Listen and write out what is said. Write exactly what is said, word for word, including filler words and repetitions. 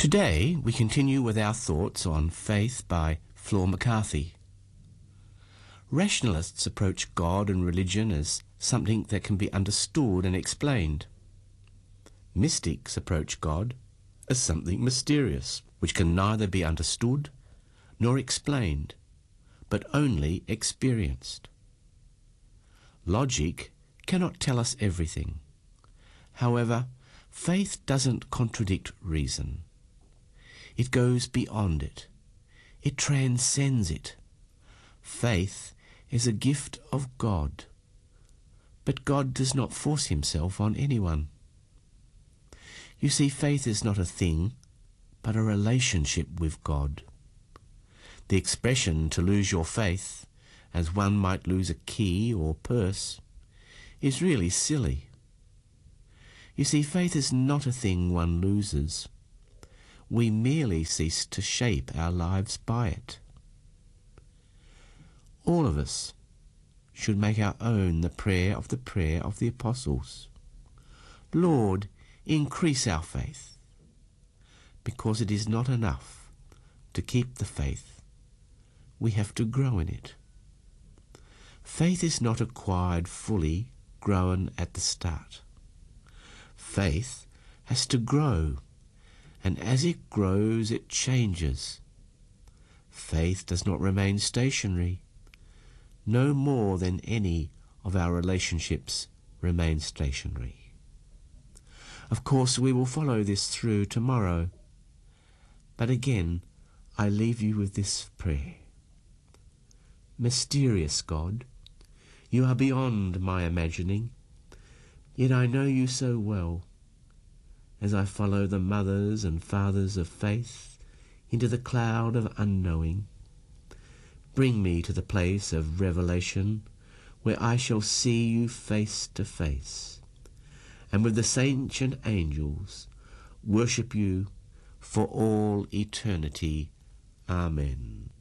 Today we continue with our thoughts on Faith by Flor McCarthy. Rationalists approach God and religion as something that can be understood and explained. Mystics approach God as something mysterious, which can neither be understood nor explained, but only experienced. Logic cannot tell us everything. However, faith doesn't contradict reason. It goes beyond it. It transcends it. Faith is a gift of God, but God does not force himself on anyone. You see, faith is not a thing, but a relationship with God. The expression to lose your faith, as one might lose a key or purse, is really silly. You see, faith is not a thing one loses. We merely cease to shape our lives by it. All of us should make our own the prayer of the prayer of the apostles. Lord, increase our faith, because it is not enough to keep the faith. We have to grow in it. Faith is not acquired fully, grown at the start. Faith has to grow, and as it grows, it changes. Faith does not remain stationary, no more than any of our relationships remain stationary. Of course, we will follow this through tomorrow, but again, I leave you with this prayer. Mysterious God, you are beyond my imagining, yet I know you so well. As I follow the mothers and fathers of faith into the cloud of unknowing, bring me to the place of revelation where I shall see you face to face, and with the saints and angels worship you for all eternity. Amen.